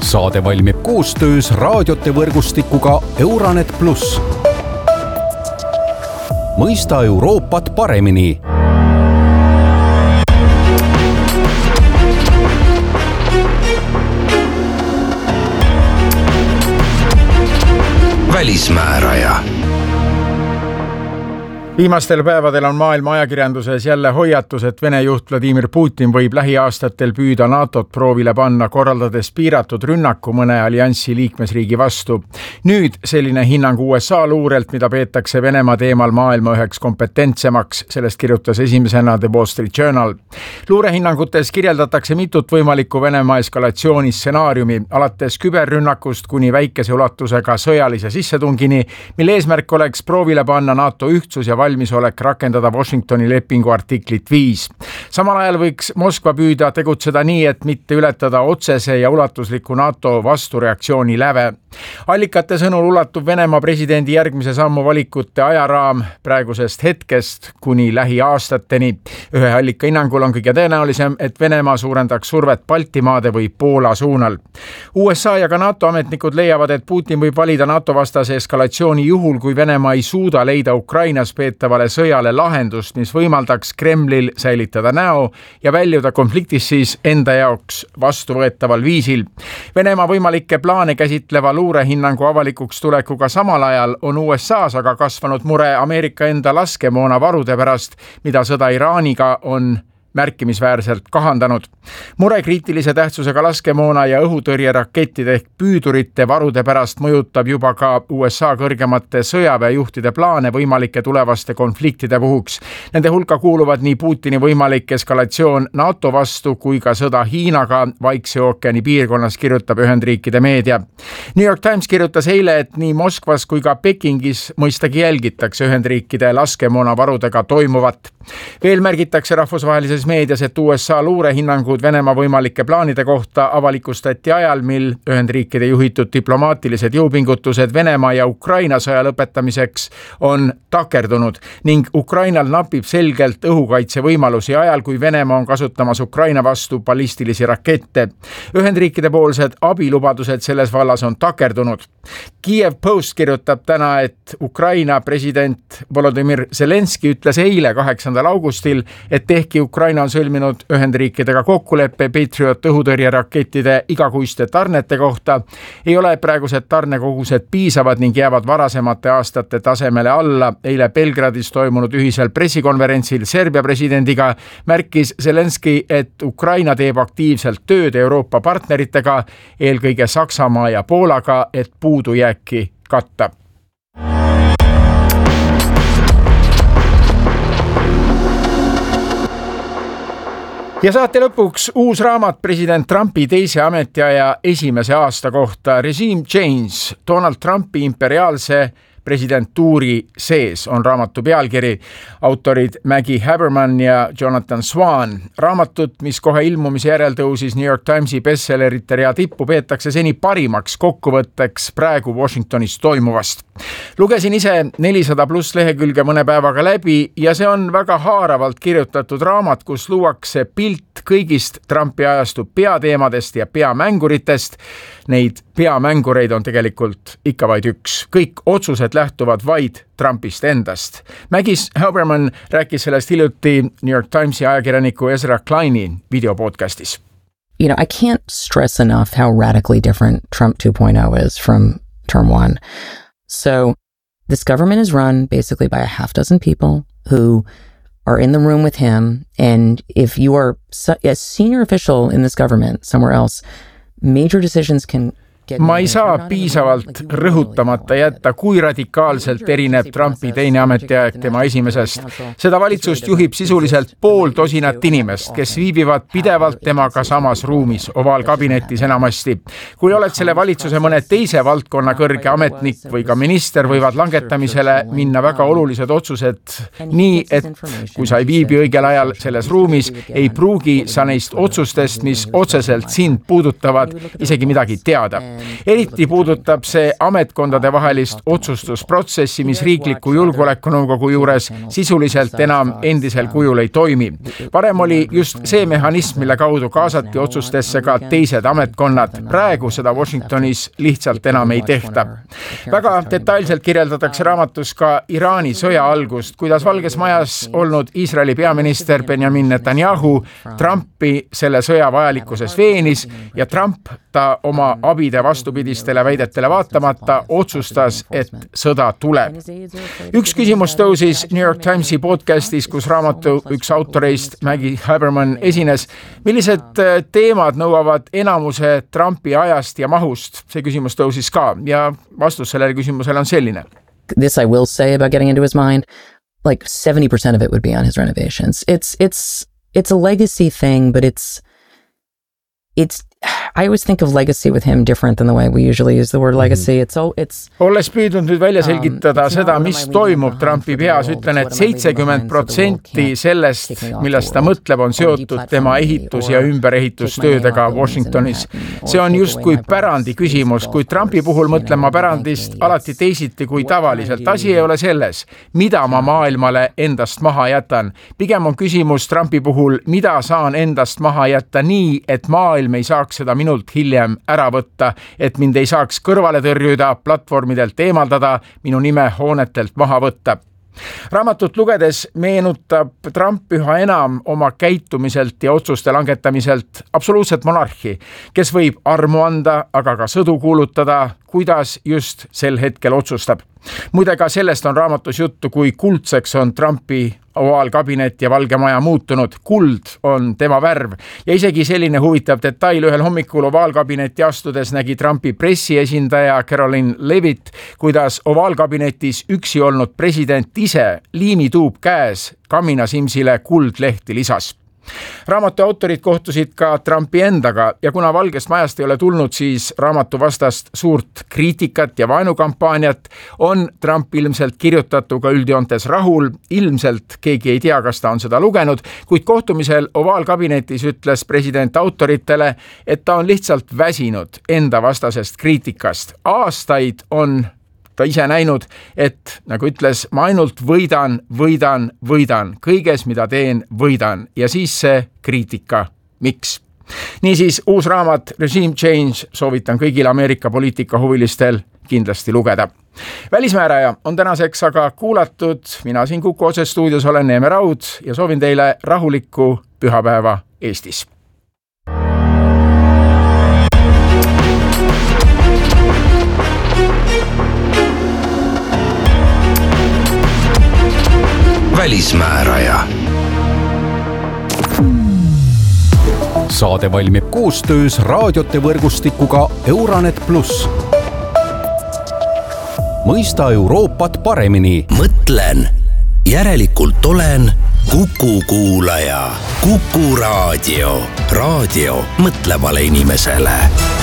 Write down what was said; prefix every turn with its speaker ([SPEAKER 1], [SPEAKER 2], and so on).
[SPEAKER 1] Saade valmib koostöös raadiote võrgustikuga Euranet Plus. Mõista Euroopat paremini.
[SPEAKER 2] Välismääraja.
[SPEAKER 3] Viimastel päevadel on maailma ajakirjanduses jälle hoiatus, et Vene juht Vladimir Putin võib lähiaastatel püüda NATOt proovile panna, korraldades piiratud rünnaku mõne alliansi liikmesriigi vastu. Nüüd selline hinnang USA luurelt, mida peetakse Venemaa teemal maailma üheks kompetentsemaks, sellest kirjutas esimesena The Wall Street Journal. Luurehinnangutes kirjeldatakse mitut võimalikku Venemaa eskalatsiooni stsenaariumi, alates küberrünnakust kuni väikese ulatusega sõjalise sissetungini, mille eesmärk oleks proovile panna NATO ühtsus ja valmisolek rakendada Washingtoni lepingu artiklit 5. Samal ajal võiks Moskva püüda tegutseda nii, et mitte ületada otsese ja ulatusliku NATO vastureaktsiooni läve. Allikate sõnul ulatub Venemaa presidendi järgmise sammu valikute ajaraam praegusest hetkest kuni lähiaastateni. Ühe allika hinnangul on kõige tõenäolisem, et Venemaa suurendaks survet Baltimaade või Poola suunal. USA ja ka NATO ametnikud leiavad, et Putin võib valida NATO vastase eskalatsiooni juhul, kui Venemaa ei suuda leida Ukrainas peetavale sõjale lahendust, mis võimaldaks Kremlil säilitada näo ja väljuda konfliktis siis enda jaoks vastuvõetaval viisil. Venemaa võimalikke plaane käsitleva luurehinnangu avalikuks tulekuga samal ajal on USA's aga kasvanud mure Ameerika enda laskemoona varude pärast, mida sõda Iraaniga on märkimisväärselt kahandanud. Mure kriitilise tähtsusega laskemoona ja õhutõrjerakettide ehk püüdurite varude pärast mõjutab juba ka USA kõrgemate sõjaväejuhtide plaane võimalike tulevaste konfliktide puhuks. Nende hulka kuuluvad nii Putini võimalik eskalatsioon NATO vastu kui ka sõda Hiinaga Vaikse ookeani piirkonnas, kirjutab Ühendriikide meedia. New York Times kirjutas eile, et nii Moskvas kui ka Pekingis mõistagi jälgitakse Ühendriikide laskemoona varudega toimuvat. Veel märgitakse rahvusvahelises meedias, et USA luurehinnangud Venemaa võimalike plaanide kohta avalikustati ajal, mil Ühendriikide juhitud diplomaatilised jõupingutused Venemaa ja Ukraina sõja lõpetamiseks on takerdunud ning Ukrainal napib selgelt õhukaitse võimalusi ajal, kui Venemaa on kasutamas Ukraina vastu ballistilisi rakette. Ühendriikide poolsed abilubadused selles vallas on takerdunud. Kiev Post kirjutab täna, et Ukraina president Volodymyr Zelenski ütles eile 8. augustil, et ehkki Ukraina on sõlminud Ühendriikidega kokkuleppe Patriot õhutõrjerakettide igakuiste tarnete kohta, ei ole praegused tarnekogused piisavad ning jäävad varasemate aastate tasemele alla. Eile Belgradis toimunud ühisel pressikonverentsil Serbia presidendiga märkis Zelenski, et Ukraina teeb aktiivselt tööd Euroopa partneritega, eelkõige Saksamaa ja Poolaga, et puudujääki katta. Ja saate lõpuks uus raamat president Trumpi teise ametiaja esimese aasta kohta, Regime Change, Donald Trumpi imperiaalse presidentuuri sees on raamatu pealkiri. Autorid Maggie Haberman ja Jonathan Swan. Raamatut, mis kohe ilmumise järel tõusis New York Timesi bestsellerite rea tippu, peetakse seni parimaks kokkuvõtteks praegu Washingtonis toimuvast. Lugesin ise 400+ lehekülge mõne päevaga läbi ja see on väga haaravalt kirjutatud raamat, kus luuakse pilt kõigist Trumpi ajastu peateemadest ja peamänguritest. Neid peamängureid on tegelikult ikka vaid üks. Kõik otsused lähtuvad vaid Trumpist endast. Maggie Haberman rääkis sellest hiljuti New York Timesi ajakirjaniku Ezra Kleini videopodcastis.
[SPEAKER 4] You know, I can't stress enough how radically different Trump 2.0 is from term 1. So this government is run basically by a half dozen people who are in the room with him. And if you are a senior official in this government somewhere else, major decisions can
[SPEAKER 3] Ma ei saa piisavalt rõhutamata jätta, kui radikaalselt erineb Trumpi teine ametiaeg tema esimesest. Seda valitsust juhib sisuliselt 150 inimest, kes viibivad pidevalt temaga samas ruumis, ovaalkabinetis enamasti. Kui oled selle valitsuse mõne teise valdkonna kõrge ametnik või ka minister, võivad langetamisele minna väga olulised otsused nii, et kui sa ei viibi õigel ajal selles ruumis, ei pruugi sa neist otsustest, mis otseselt sind puudutavad, isegi midagi teada. Eriti puudutab see ametkondade vahelist otsustusprotsessi, mis riikliku julgeolekunõukogu juures sisuliselt enam endisel kujul ei toimi. Varem oli just see mehhanism, mille kaudu kaasati otsustesse ka teised ametkonnad. Praegu seda Washingtonis lihtsalt enam ei tehta. Väga detailselt kirjeldatakse raamatus ka Iraani sõja algust, kuidas Valges Majas olnud Iisraeli peaminister Benjamin Netanyahu Trumpi selle sõja vajalikkuses veenis ja Trump ta oma abide vastupidistele väidetele vaatamata otsustas, et sõda tuleb. Üks küsimus tõusis New York Timesi podcastis, kus raamatu üks autoreist Maggie Haberman esines. Millised teemad nõuavad enamuse Trumpi ajast ja mahust? See küsimus tõusis ka ja vastus sellele küsimusele on selline.
[SPEAKER 4] This I will say about getting into his mind, like 70% of it would be on his renovations. It's a legacy thing, but it's I always think of legacy with him different than the way we usually use the word legacy.
[SPEAKER 3] Olles püüdnud nüüd välja selgitada seda, mis toimub Trumpi peas, ütlen, et 70% sellest, millest ta mõtleb, on seotud tema ehitus- ja ümberehitustöödega Washingtonis. See on just kui pärandi küsimus, kui Trumpi puhul mõtlen ma pärandist alati teisiti kui tavaliselt. Asi ei ole selles, mida ma maailmale endast maha jätan. Pigem on küsimus Trumpi puhul, mida saan endast maha jätta nii, et maailm ei saaks seda minult hiljem ära võtta, et mind ei saaks kõrvale tõrjuda, platvormidelt eemaldada, minu nime hoonetelt maha võtta. Raamatut lugedes meenutab Trump üha enam oma käitumiselt ja otsuste langetamiselt absoluutset monarhi, kes võib armu anda, aga ka sõdu kuulutada, kuidas just sel hetkel otsustab. Muide ka sellest on raamatus juttu, kui kuldseks on Trumpi ovaalkabinet ja Valge Maja muutunud. Kuld on tema värv ja isegi selline huvitav detail, ühel hommikul ovaalkabinetti astudes nägi Trumpi pressiesindaja Caroline Levitt, kuidas ovaalkabinetis üksi olnud president ise liimituub käes kaminasimsile kuldlehti lisas. Raamatu autorid kohtusid ka Trumpi endaga ja kuna Valgest Majast ei ole tulnud, siis raamatu vastast suurt kriitikat ja vaenukampaaniat on Trump ilmselt kirjutatuga üldjoontes rahul. Ilmselt keegi ei tea, kas ta on seda lugenud, kuid kohtumisel ovaalkabinetis ütles president autoritele, et ta on lihtsalt väsinud enda vastasest kriitikast. Aastaid on ta ise näinud, et nagu ütles, ma ainult võidan. Kõiges, mida teen, võidan. Ja siis see kriitika. Miks? Niisiis, uus raamat Regime Change soovitan kõigil Ameerika poliitikahuvilistel kindlasti lugeda. Välismääraja on tänaseks aga kuulatud. Mina siin Kuku otses stuudios olen Neeme Raud ja soovin teile rahulikku pühapäeva Eestis.
[SPEAKER 2] Välismääraja.
[SPEAKER 1] Saade valmib koostöös raadiote võrgustikuga Euranet Plus. Mõista Euroopat paremini.
[SPEAKER 2] Mõtlen, järelikult olen Kuku kuulaja. Kuku raadio. Raadio mõtlevale inimesele.